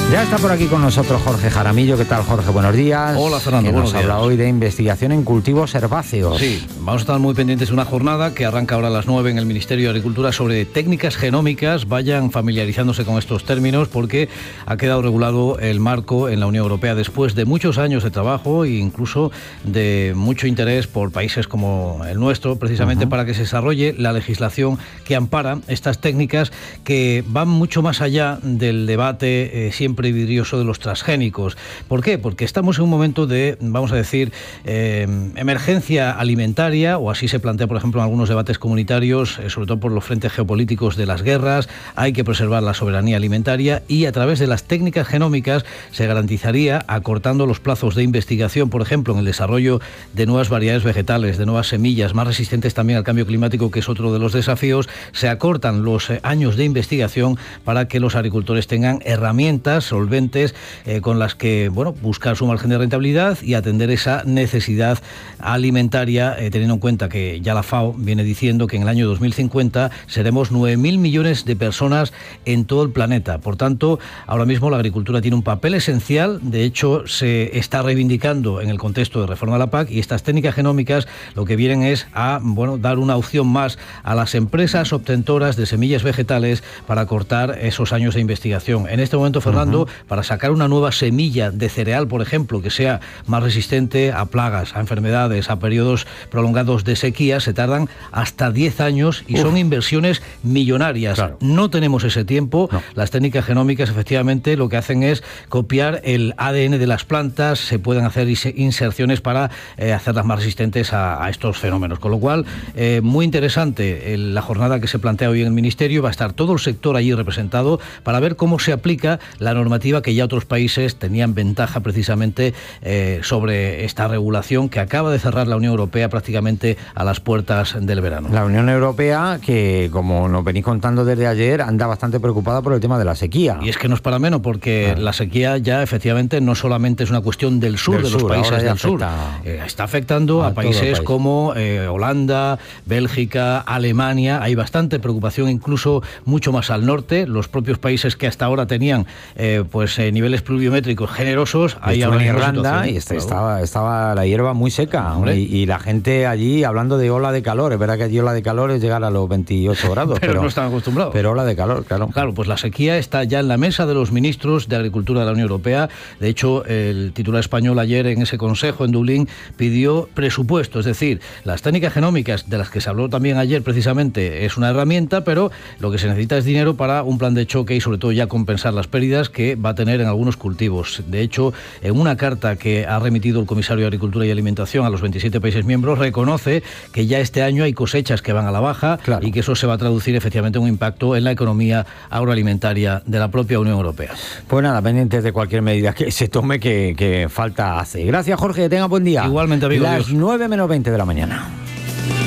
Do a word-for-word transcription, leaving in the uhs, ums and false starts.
Ya está por aquí con nosotros Jorge Jaramillo. ¿Qué tal, Jorge? Buenos días. Hola, Fernando. Que buenos nos días. habla hoy de investigación en cultivos herbáceos. Sí, vamos a estar muy pendientes de una jornada que arranca ahora a las nueve en el Ministerio de Agricultura sobre técnicas genómicas. Vayan familiarizándose con estos términos porque ha quedado regulado el marco en la Unión Europea después de muchos años de trabajo e incluso de mucho interés por países como el nuestro, precisamente uh-huh. para que se desarrolle la legislación que ampara estas técnicas que van mucho más allá del debate eh, siempre vidrioso de los transgénicos. ¿Por qué? Porque estamos en un momento de, vamos a decir, eh, emergencia alimentaria, o así se plantea, por ejemplo, en algunos debates comunitarios, eh, sobre todo por los frentes geopolíticos de las guerras. Hay que preservar la soberanía alimentaria y a través de las técnicas genómicas se garantizaría, acortando los plazos de investigación, por ejemplo, en el desarrollo de nuevas variedades vegetales, de nuevas semillas, más resistentes también al cambio climático, que es otro de los desafíos. Se acortan los eh, años de investigación para que los agricultores tengan herramientas solventes eh, con las que, bueno, buscar su margen de rentabilidad y atender esa necesidad alimentaria, eh, teniendo en cuenta que ya la FAO viene diciendo que en el año dos mil cincuenta seremos nueve mil millones de personas en todo el planeta. Por tanto, ahora mismo la agricultura tiene un papel esencial. De hecho, se está reivindicando en el contexto de reforma de la P A C, y estas técnicas genómicas lo que vienen es a, bueno, dar una opción más a las empresas obtentoras de semillas vegetales para cortar esos años de investigación. En este momento, Fernando, uh-huh. para sacar una nueva semilla de cereal, por ejemplo, que sea más resistente a plagas, a enfermedades, a periodos prolongados de sequía, se tardan hasta diez años y Uf. son inversiones millonarias. Claro. No tenemos ese tiempo. No. Las técnicas genómicas, efectivamente, lo que hacen es copiar el A D N de las plantas, se pueden hacer inserciones para eh, hacerlas más resistentes a, a estos fenómenos. Con lo cual, eh, muy interesante el, la jornada que se plantea hoy en el Ministerio. Va a estar todo el sector allí representado para ver cómo se aplica la normativa que ya otros países tenían ventaja precisamente eh, sobre esta regulación que acaba de cerrar la Unión Europea prácticamente a las puertas del verano. La Unión Europea, que como nos venís contando desde ayer, anda bastante preocupada por el tema de la sequía. Y es que no es para menos, porque ah. la sequía ya efectivamente no solamente es una cuestión del sur, del de los sur, países del sur. Eh, está afectando a, a países país. como eh, Holanda, Bélgica, Alemania. Hay bastante preocupación, incluso mucho más al norte. Los propios países que hasta ahora tenían eh, pues eh, niveles pluviométricos generosos. Ahí en Irlanda y este, estaba, estaba la hierba muy seca y, y la gente allí hablando de ola de calor. Es verdad que allí ola de calor es llegar a los veintiocho grados. pero, pero no están acostumbrados. Pero ola de calor, claro. Claro, pues la sequía está ya en la mesa de los ministros de Agricultura de la Unión Europea. De hecho, el titular español ayer en ese consejo en Dublín pidió presupuesto. Es decir, las técnicas genómicas de las que se habló también ayer precisamente es una herramienta, pero lo que se necesita es dinero para un plan de choque y sobre todo ya compensar las pérdidas que va a tener en algunos cultivos. De hecho, en una carta que ha remitido el comisario de Agricultura y Alimentación a los veintisiete países miembros, reconoce que ya este año hay cosechas que van a la baja, claro, y que eso se va a traducir efectivamente en un impacto en la economía agroalimentaria de la propia Unión Europea. Pues nada, pendientes de cualquier medida que se tome, que, que falta hace. Gracias, Jorge, que tenga buen día. Igualmente, amigo. Las nueve menos veinte de la mañana.